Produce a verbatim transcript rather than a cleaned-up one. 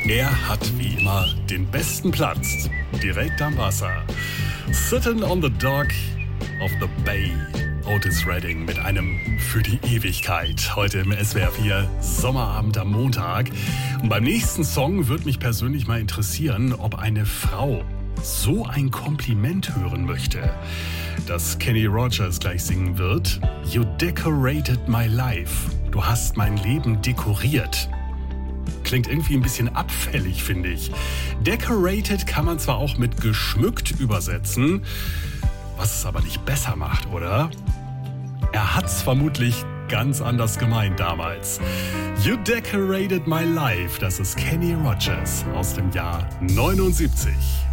Er hat wie immer den besten Platz, direkt am Wasser. Sitting on the dock of the bay. Otis Redding mit einem Für die Ewigkeit. Heute im S W R vier Sommerabend am Montag. Und beim nächsten Song würde mich persönlich mal interessieren, ob eine Frau so ein Kompliment hören möchte, das Kenny Rogers gleich singen wird. You decorated my life. Du hast mein Leben dekoriert. Klingt irgendwie ein bisschen abfällig, finde ich. Decorated kann man zwar auch mit geschmückt übersetzen, was es aber nicht besser macht, oder? Er hat's vermutlich ganz anders gemeint damals. You decorated my life. Das ist Kenny Rogers aus dem Jahr neunundsiebzig.